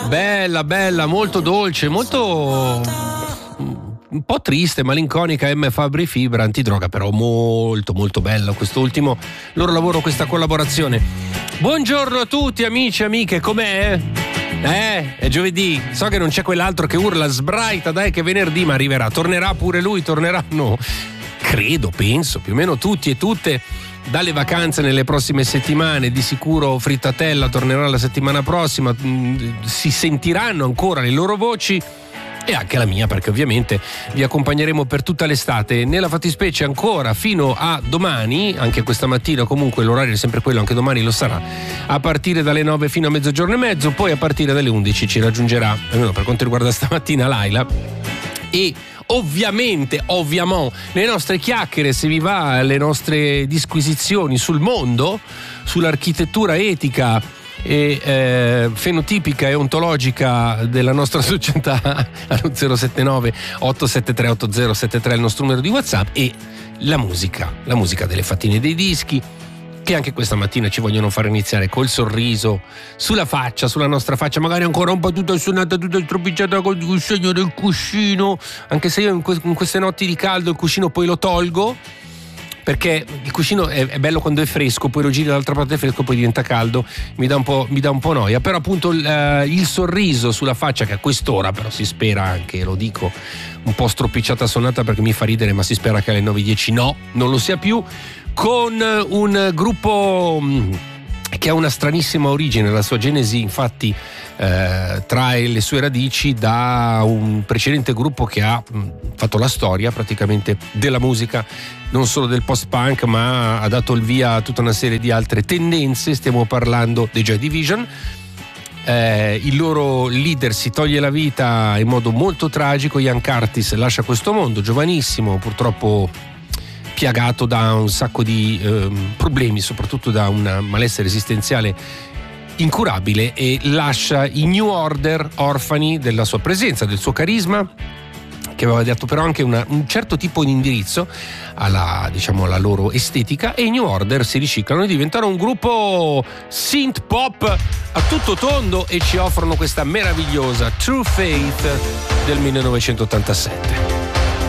Bella, molto dolce, molto un po' triste, malinconica. M. Fabri Fibra, Antidroga, però molto bello quest'ultimo loro lavoro, questa collaborazione. Buongiorno a tutti amici e amiche, com'è? È giovedì, so che non c'è quell'altro che urla sbraita, dai che venerdì, ma arriverà, tornerà pure lui, torneranno, credo, penso, più o meno tutti e tutte dalle vacanze nelle prossime settimane. Di sicuro Frittatella tornerà la settimana prossima, si sentiranno ancora le loro voci e anche la mia, perché ovviamente vi accompagneremo per tutta l'estate, nella fattispecie ancora fino a domani, anche questa mattina comunque l'orario è sempre quello, anche domani lo sarà, a partire dalle 9 fino a mezzogiorno e mezzo, poi a partire dalle 11 ci raggiungerà, almeno per quanto riguarda stamattina, Laila, e ovviamente le nostre chiacchiere, se vi va, le nostre disquisizioni sul mondo, sull'architettura etica e fenotipica e ontologica della nostra società allo 079 873 8073 il nostro numero di WhatsApp, e la musica delle fattine dei dischi, che anche questa mattina ci vogliono far iniziare col sorriso sulla faccia, sulla nostra faccia, magari ancora un po' tutta suonata, tutta stropicciata con il segno del cuscino, anche se io in queste notti di caldo il cuscino poi lo tolgo, perché il cuscino è bello quando è fresco, poi lo giri dall'altra parte, è fresco, poi diventa caldo, mi dà un po' noia. Però appunto il sorriso sulla faccia, che a quest'ora però si spera anche, lo dico un po' stropicciata sonata perché mi fa ridere, ma si spera che alle 9:10 non lo sia più, con un gruppo che ha una stranissima origine. La sua genesi infatti trae le sue radici da un precedente gruppo che ha fatto la storia praticamente della musica, non solo del post-punk, ma ha dato il via a tutta una serie di altre tendenze. Stiamo parlando dei Joy Division. Il loro leader si toglie la vita in modo molto tragico, Ian Curtis lascia questo mondo giovanissimo, purtroppo piagato da un sacco di problemi, soprattutto da un malessere esistenziale incurabile, e lascia i New Order orfani della sua presenza, del suo carisma, che aveva dato però anche un certo tipo di indirizzo alla loro estetica, e i New Order si riciclano e diventano un gruppo synth pop a tutto tondo e ci offrono questa meravigliosa True Faith del 1987.